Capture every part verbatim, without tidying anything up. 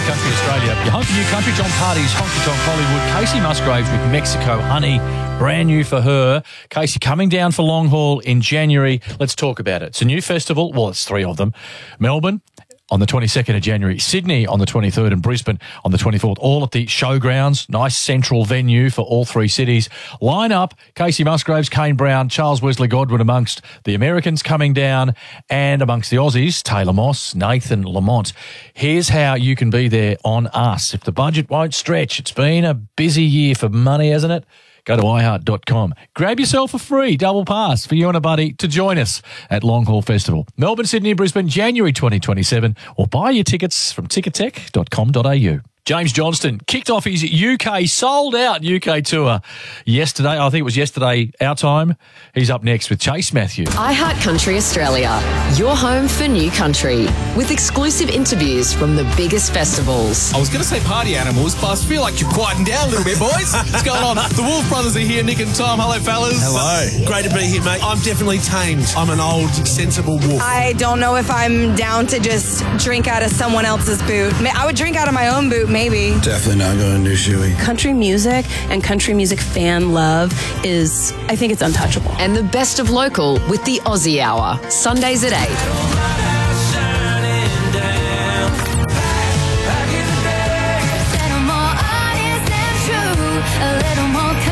Country Australia. Your home for new country, John Party's Honky Tonk Hollywood. Casey Musgraves with Mexico Honey, brand new for her. Casey coming down for Long Haul in January. Let's talk about it. It's a new festival. Well, it's three of them. Melbourne on the twenty-second of January, Sydney on the twenty-third, and Brisbane on the twenty-fourth, all at the Showgrounds. Nice central venue for all three cities. Line up, Casey Musgraves, Kane Brown, Charles Wesley Godwin amongst the Americans coming down, and amongst the Aussies, Taylor Moss, Nathan Lamont. Here's how you can be there on us. If the budget won't stretch, it's been a busy year for money, hasn't it? Go to i heart dot com. Grab yourself a free double pass for you and a buddy to join us at Long Haul Festival. Melbourne, Sydney and Brisbane, January twenty twenty-seven. Or buy your tickets from ticketek dot com dot a u. James Johnston kicked off his U K, sold-out U K tour yesterday. I think it was yesterday, our time. He's up next with Chase Matthew. iHeart Country Australia, your home for new country, with exclusive interviews from the biggest festivals. I was going to say party animals, but I feel like you're quieting down a little bit, boys. What's going on? The Wolf Brothers are here, Nick and Tom. Hello, fellas. Hello. Great to be here, mate. I'm definitely tamed. I'm an old, sensible wolf. I don't know if I'm down to just drink out of someone else's boot. I would drink out of my own boot, maybe. Definitely not going to do shoey. Country music and country music fan love is, I think it's untouchable. And the best of local with the Aussie Hour, Sundays at eight.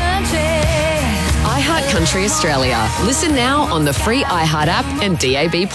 iHeart Country Australia. Listen now on the free iHeart app and D A B Plus.